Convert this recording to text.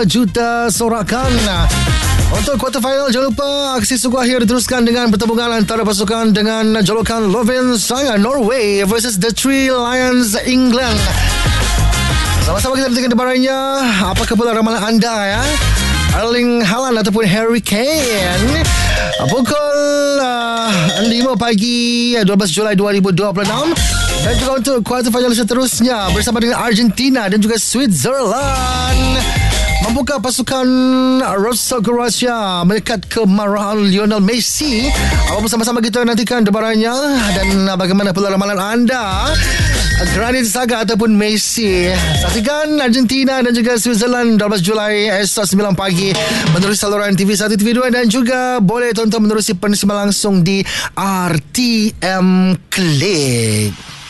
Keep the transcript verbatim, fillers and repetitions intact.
juta sorakan. Untuk kuarter final, jangan lupa aksi suku akhir diteruskan dengan pertembungan antara pasukan dengan julukan Lovinsson Norway versus The Three Lions England. Sama-sama kita tengok debarannya. Apakah pula ramalan anda ya? Erling Haaland ataupun Harry Kane? Pukul uh, lima pagi dua belas Julai dua ribu dua puluh enam. Dan juga untuk kuarter final seterusnya bersama dengan Argentina dan juga Switzerland. Membuka pasukan Rosa Croatia melekat kemarahan Lionel Messi. Apa bersama-sama kita nantikan debarannya dan bagaimana pula ramalan anda? Granit Xhaka ataupun Messi? Saksikan Argentina dan juga Switzerland dua belas Julai esok sembilan pagi menerusi saluran T V satu, T V dua dan juga boleh tonton menerusi pensiaran langsung di R T M Click.